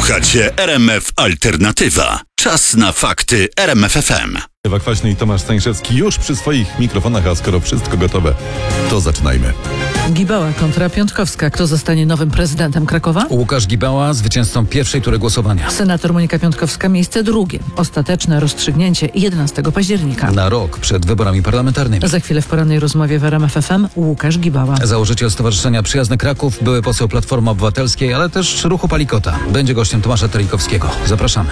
Słuchacie RMF Alternatywa. Czas na fakty RMF FM. Ewa Kwaśny i Tomasz Stańszewski już przy swoich mikrofonach, a skoro wszystko gotowe, to zaczynajmy. Gibała kontra Piątkowska. Kto zostanie nowym prezydentem Krakowa? Łukasz Gibała zwycięzcą pierwszej tury głosowania. Senator Monika Piątkowska miejsce drugie. Ostateczne rozstrzygnięcie 11 października. Na rok przed wyborami parlamentarnymi. Za chwilę w porannej rozmowie w RMF FM Łukasz Gibała. Założyciel Stowarzyszenia Przyjazny Kraków, były poseł Platformy Obywatelskiej, ale też Ruchu Palikota. Będzie gościem Tomasza Telikowskiego. Zapraszamy.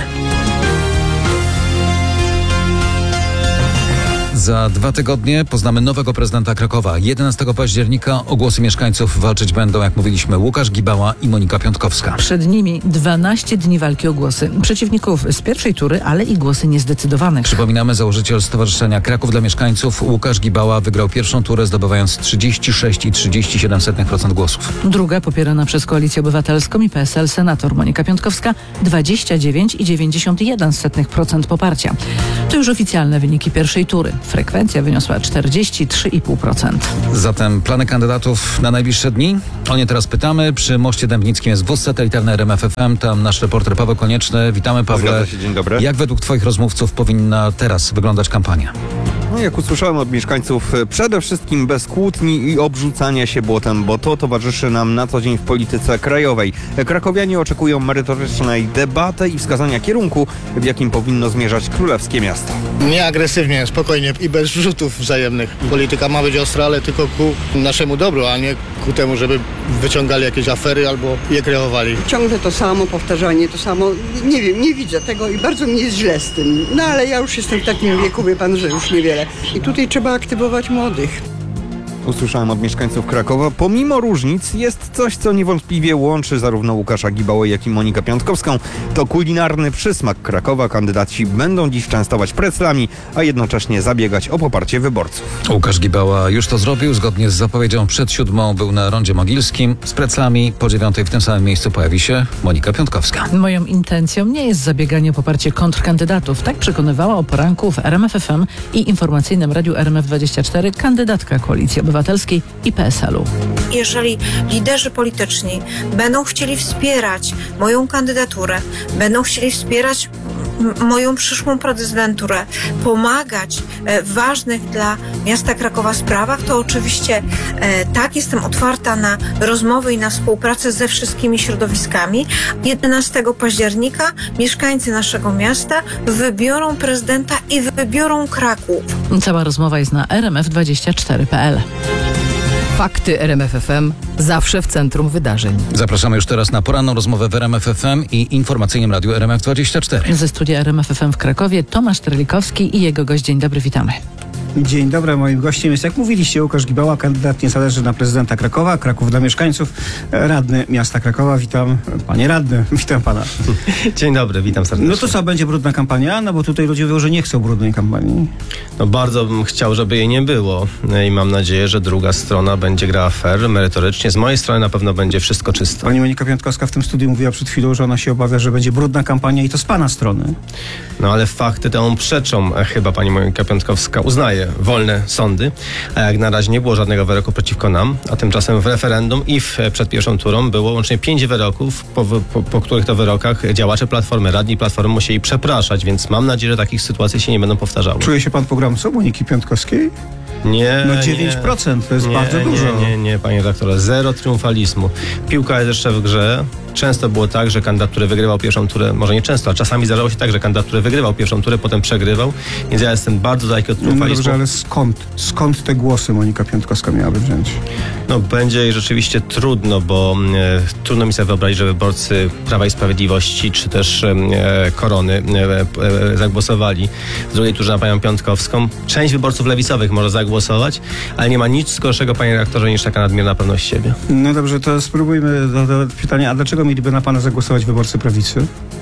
Za 2 tygodnie poznamy nowego prezydenta Krakowa. 11 października o głosy mieszkańców walczyć będą, jak mówiliśmy, Łukasz Gibała i Monika Piątkowska. Przed nimi 12 dni walki o głosy. Przeciwników z pierwszej tury, ale i głosy niezdecydowanych. Przypominamy, założyciel Stowarzyszenia Kraków dla Mieszkańców Łukasz Gibała wygrał pierwszą turę, zdobywając 36,37% głosów. Druga, popierana przez Koalicję Obywatelską i PSL, senator Monika Piątkowska 29,91% poparcia. To już oficjalne wyniki pierwszej tury. Frekwencja wyniosła 43,5%. Zatem plany kandydatów na najbliższe dni? O nie teraz pytamy. Przy Moście Dębnickim jest wóz satelitarny RMF FM. Tam nasz reporter Paweł Konieczny. Witamy, Pawle. Zgadza się, dzień dobry. Jak według Twoich rozmówców powinna teraz wyglądać kampania? No, jak usłyszałem od mieszkańców, przede wszystkim bez kłótni i obrzucania się błotem, bo to towarzyszy nam na co dzień w polityce krajowej. Krakowianie oczekują merytorycznej debaty i wskazania kierunku, w jakim powinno zmierzać królewskie miasto. Nie agresywnie, spokojnie i bez wrzutów wzajemnych. Polityka ma być ostra, ale tylko ku naszemu dobru, a nie ku temu, żeby wyciągali jakieś afery albo je kreowali. Ciągle to samo, powtarzanie to samo. Nie wiem, nie widzę tego i bardzo mi jest źle z tym. No ale ja już jestem w takim wieku, wie pan, że już niewiele. I tutaj trzeba aktywować młodych. Usłyszałem od mieszkańców Krakowa, pomimo różnic jest coś, co niewątpliwie łączy zarówno Łukasza Gibałę, jak i Monikę Piątkowską. To kulinarny przysmak Krakowa. Kandydaci będą dziś częstować preclami, a jednocześnie zabiegać o poparcie wyborców. Łukasz Gibała już to zrobił. Zgodnie z zapowiedzią przed 7 był na Rondzie Mogilskim. Z preclami po 9 w tym samym miejscu pojawi się Monika Piątkowska. Moją intencją nie jest zabieganie o poparcie kontrkandydatów. Tak przekonywała o poranku w RMF FM i informacyjnym radiu RMF24 kandydatka Koalicji Obywatelskiej i PSL-u. Jeżeli liderzy polityczni będą chcieli wspierać moją kandydaturę, będą chcieli wspierać moją przyszłą prezydenturę, pomagać w ważnych dla miasta Krakowa sprawach, to oczywiście tak, jestem otwarta na rozmowy i na współpracę ze wszystkimi środowiskami. 11 października mieszkańcy naszego miasta wybiorą prezydenta i wybiorą Kraków. Cała rozmowa jest na rmf24.pl. Fakty RMF FM zawsze w centrum wydarzeń. Zapraszamy już teraz na poranną rozmowę w RMF FM i informacyjnym radiu RMF24. Ze studia RMF FM w Krakowie Tomasz Telikowski i jego gość. Dzień dobry, witamy. Dzień dobry, moim gościem jest, jak mówiliście, Łukasz Gibała, kandydat niezależny na prezydenta Krakowa, Kraków dla mieszkańców, radny miasta Krakowa. Witam, panie radny, witam pana. Dzień dobry, witam serdecznie. No to co, będzie brudna kampania? No bo tutaj ludzie mówią, że nie chcą brudnej kampanii. No bardzo bym chciał, żeby jej nie było i mam nadzieję, że druga strona będzie grała fair, merytorycznie. Z mojej strony na pewno będzie wszystko czyste. Pani Monika Piątkowska w tym studiu mówiła przed chwilą, że ona się obawia, że będzie brudna kampania i to z pana strony. No ale fakty temu przeczą. Chyba pani Monika Piątkowska uznaje wolne sądy, a jak na razie nie było żadnego wyroku przeciwko nam, a tymczasem w referendum i przed pierwszą turą było łącznie 5 wyroków, po których to wyrokach działacze Platformy, radni Platformy musieli przepraszać, więc mam nadzieję, że takich sytuacji się nie będą powtarzały. Czuje się pan pogromcą Moniki Piątkowskiej? Nie. No 9% to jest bardzo dużo. Nie, panie redaktorze. Zero triumfalizmu. Piłka jest jeszcze w grze. Często było tak, że kandydat, który wygrywał pierwszą turę, może nie często, a czasami zdarzało się tak, że kandydat, który wygrywał pierwszą turę, potem przegrywał. Więc ja jestem bardzo daleki od triumfalizmu. No dobrze, ale skąd te głosy Monika Piątkowska miałaby wziąć? No będzie jej rzeczywiście trudno, bo trudno mi sobie wyobrazić, że wyborcy Prawa i Sprawiedliwości, czy też Korony zagłosowali w drugiej turze na panią Piątkowską. Część wyborców lewicowych może zagłosować, ale nie ma nic gorszego, panie redaktorze, niż taka nadmierna pewność siebie. No dobrze, to spróbujmy do pytania, a dlaczego mieliby na pana zagłosować wyborcy prawicy?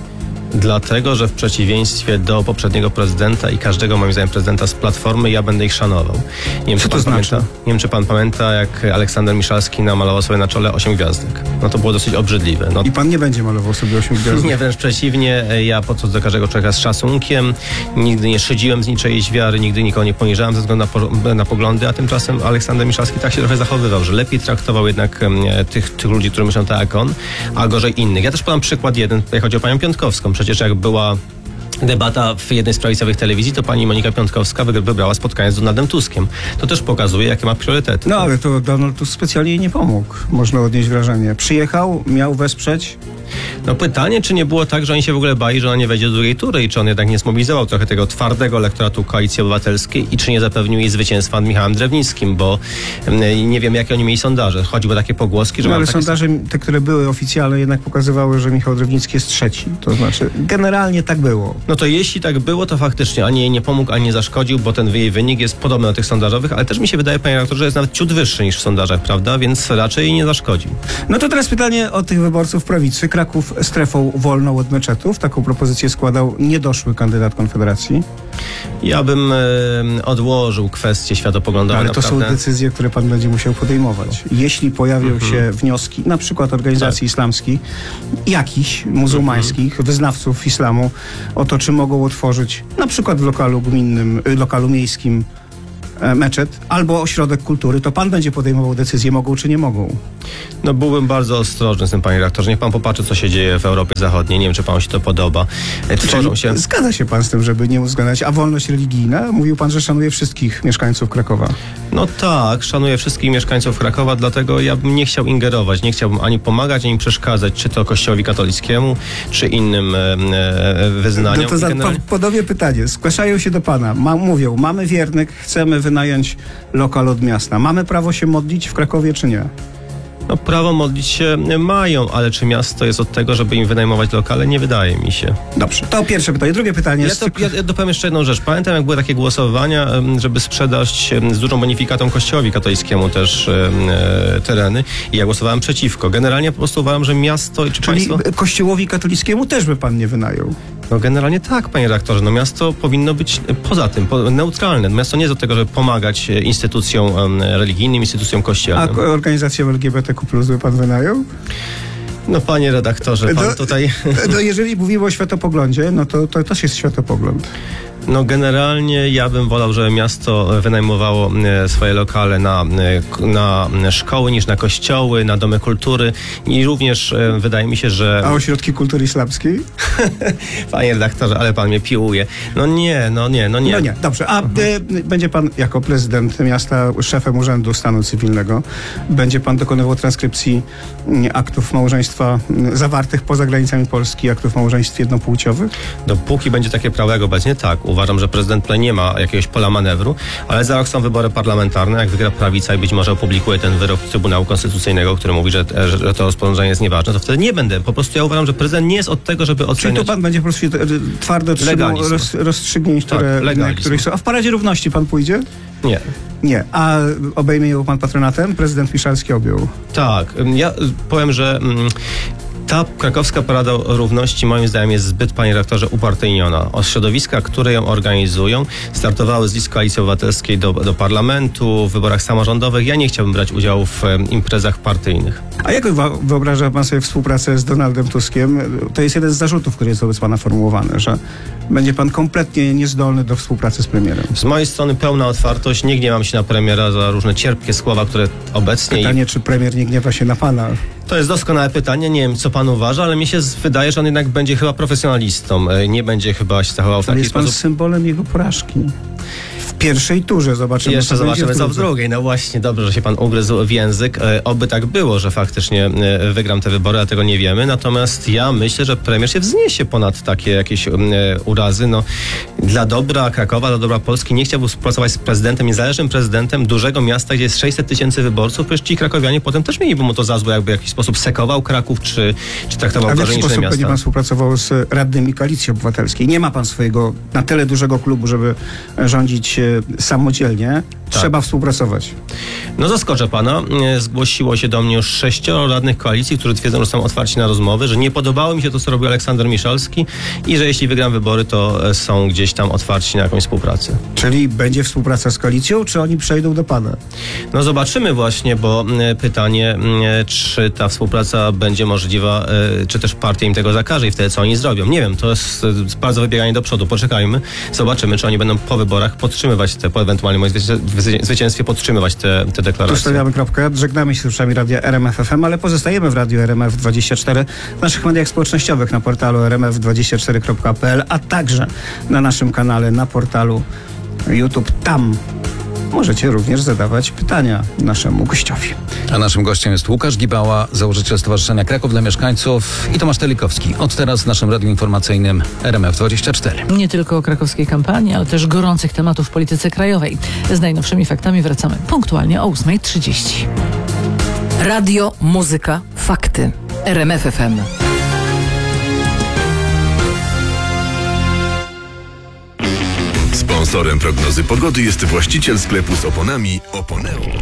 Dlatego, że w przeciwieństwie do poprzedniego prezydenta i każdego moim zdaniem prezydenta z Platformy, ja będę ich szanował. Nie wiem, Co to znaczy? Nie wiem, czy pan pamięta, jak Aleksander Miszalski namalował sobie na czole 8 gwiazdek. No to było dosyć obrzydliwe. No, I pan nie będzie malował sobie 8 gwiazdek? nie, wręcz przeciwnie. Ja podchodzę do każdego człowieka z szacunkiem. Nigdy nie szydziłem z niczyjejś wiary, nigdy nikogo nie poniżałem ze względu na poglądy, a tymczasem Aleksander Miszalski tak się trochę zachowywał, że lepiej traktował jednak tych ludzi, którzy myślą tak jak on, a gorzej innych. Ja też podam przykład jeden, tutaj chodzi o panią Piątkowską. Przecież jak była debata w jednej z prawicowych telewizji, to pani Monika Piątkowska wybrała spotkanie z Donaldem Tuskiem. To też pokazuje, jakie ma priorytety. No ale to Donald Tusk specjalnie jej nie pomógł, można odnieść wrażenie. Przyjechał, miał wesprzeć. No pytanie, czy nie było tak, że oni się w ogóle bali, że ona nie wejdzie do drugiej tury i czy on jednak nie zmobilizował trochę tego twardego elektoratu Koalicji Obywatelskiej i czy nie zapewnił jej zwycięstwa nad Michałem Drewnickim, bo nie wiem, jakie oni mieli sondaże. Chodziły takie pogłoski, że... No ale takie... sondaże, te, które były oficjalne, jednak pokazywały, że Michał Drewnicki jest trzeci. To znaczy, generalnie tak było. No to jeśli tak było, to faktycznie ani jej nie pomógł, ani nie zaszkodził, bo ten jej wynik jest podobny do tych sondażowych, ale też mi się wydaje, panie redaktorze, że jest nawet ciut wyższy niż w sondażach, prawda? Więc raczej jej nie zaszkodził. No to teraz pytanie o tych wyborców prawicy. Kraków strefą wolną od meczetów. Taką propozycję składał niedoszły kandydat Konfederacji. Ja bym odłożył kwestie światopoglądowe. Ale to naprawdę. są decyzje, które pan będzie musiał podejmować. Jeśli pojawią się wnioski, na przykład organizacji islamskich, jakichś muzułmańskich, wyznawców islamu, o to, czy mogą otworzyć na przykład w lokalu gminnym, lokalu miejskim meczet albo ośrodek kultury, to pan będzie podejmował decyzję, mogą czy nie mogą. No byłbym bardzo ostrożny z tym, panie redaktorze. Niech pan popatrzy, co się dzieje w Europie Zachodniej. Nie wiem, czy panu się to podoba. Tworzą się... Zgadza się pan z tym, żeby nie uzgadniać. A wolność religijna? Mówił pan, że szanuje wszystkich mieszkańców Krakowa. No tak, szanuję wszystkich mieszkańców Krakowa, dlatego ja bym nie chciał ingerować. Nie chciałbym ani pomagać, ani przeszkadzać, czy to Kościołowi katolickiemu, czy innym wyznaniom. No to podobnie pytanie. Zgłaszają się do pana. Mówią, mamy wiernych, chcemy wynająć lokal od miasta. Mamy prawo się modlić w Krakowie, czy nie? No prawo modlić się mają, ale czy miasto jest od tego, żeby im wynajmować lokale? Nie wydaje mi się. Dobrze, to pierwsze pytanie. Drugie pytanie. Ja dopowiem jeszcze jedną rzecz. Pamiętam, jak były takie głosowania, żeby sprzedać z dużą bonifikatą Kościołowi katolickiemu też tereny i ja głosowałem przeciwko. Generalnie po prostu uważam, że miasto czy Czyli państwo... Kościołowi katolickiemu też by pan nie wynajął? No generalnie tak, panie redaktorze. No miasto powinno być poza tym, neutralne. Miasto nie jest od tego, żeby pomagać instytucjom religijnym, instytucjom kościelnym. A organizacją LGBTQ+ by pan wynajął? No panie redaktorze, pan tutaj... No jeżeli mówimy o światopoglądzie, no to też jest światopogląd. No generalnie ja bym wolał, żeby miasto wynajmowało swoje lokale na szkoły niż na kościoły, na domy kultury i również wydaje mi się, że... A ośrodki kultury islamskiej? Panie redaktorze, ale pan mnie piłuje. No nie. No nie, dobrze. A będzie pan jako prezydent miasta szefem Urzędu Stanu Cywilnego, będzie pan dokonywał transkrypcji aktów małżeństwa zawartych poza granicami Polski, aktów małżeństw jednopłciowych? Dopóki będzie takie prawo jak obecnie, tak. Uważam, że prezydent tutaj nie ma jakiegoś pola manewru, ale za rok są wybory parlamentarne. Jak wygra prawica i być może opublikuje ten wyrok Trybunału Konstytucyjnego, który mówi, że to rozporządzenie jest nieważne, to wtedy nie będę. Po prostu ja uważam, że prezydent nie jest od tego, żeby oceniać... Czyli to pan będzie po prostu twardo trzymał rozstrzygnięć, które są. A w Paradzie Równości pan pójdzie? Nie. Nie. A obejmie ją pan patronatem? Prezydent Miszalski objął. Tak. Ja powiem, że... Ta krakowska Parada Równości moim zdaniem jest zbyt, panie redaktorze, upartyjniona. Środowiska, które ją organizują, startowały z list Koalicji Obywatelskiej do parlamentu, w wyborach samorządowych. Ja nie chciałbym brać udziału w imprezach partyjnych. A jak wyobraża pan sobie współpracę z Donaldem Tuskiem? To jest jeden z zarzutów, który jest wobec pana formułowany, że będzie pan kompletnie niezdolny do współpracy z premierem. Z mojej strony pełna otwartość. Nie gniewam się na premiera za różne cierpkie słowa, które obecnie... Pytanie, czy premier nie gniewa się na pana? To jest doskonałe pytanie. Nie wiem, co pan uważa, ale mi się wydaje, że on jednak będzie chyba profesjonalistą. Nie będzie chyba się zachował w taki sposób. Jest pan symbolem jego porażki. W pierwszej turze zobaczymy. Jeszcze zobaczymy, co w drugiej. No właśnie, dobrze, że się pan ugryzł w język. Oby tak było, że faktycznie wygram te wybory, a tego nie wiemy. Natomiast ja myślę, że premier się wzniesie ponad takie jakieś urazy. No, dla dobra Krakowa, dla dobra Polski nie chciałbym współpracować z prezydentem, niezależnym prezydentem dużego miasta, gdzie jest 600 000 wyborców. Przecież ci krakowianie potem też mieliby mu to za złe, jakby w jakiś sposób sekował Kraków, czy traktował gorzej niż miasta. A w jaki sposób będzie pan współpracował z radnymi Koalicji Obywatelskiej? Nie ma pan swojego na tyle dużego klubu, żeby rządzić samodzielnie. Tak. Trzeba współpracować. No zaskoczę pana. Zgłosiło się do mnie już 6 radnych koalicji, którzy twierdzą, że są otwarci na rozmowy, że nie podobało mi się to, co robił Aleksander Miszalski i że jeśli wygram wybory, to są gdzieś tam otwarci na jakąś współpracę. Czyli będzie współpraca z koalicją, czy oni przejdą do pana? No zobaczymy właśnie, bo pytanie, czy ta współpraca będzie możliwa, czy też partia im tego zakaże i wtedy co oni zrobią. Nie wiem, to jest bardzo wybieganie do przodu. Poczekajmy, zobaczymy, czy oni będą po wyborach podtrzymywać po ewentualnym moim zwycięstwie podtrzymywać te Tu deklaracje. stawiamy kropkę, żegnamy się z słuchaczami radia RMF FM, ale pozostajemy w radiu RMF24, w naszych mediach społecznościowych na portalu rmf24.pl, a także na naszym kanale na portalu YouTube. Tam możecie również zadawać pytania naszemu gościowi. A naszym gościem jest Łukasz Gibała, założyciel Stowarzyszenia Kraków dla Mieszkańców i Tomasz Telikowski. Od teraz w naszym radiu informacyjnym RMF24. Nie tylko o krakowskiej kampanii, ale też gorących tematów w polityce krajowej. Z najnowszymi faktami wracamy punktualnie o 8:30. Radio, muzyka, fakty. RMF FM. Sponsorem prognozy pogody jest właściciel sklepu z oponami Oponeo.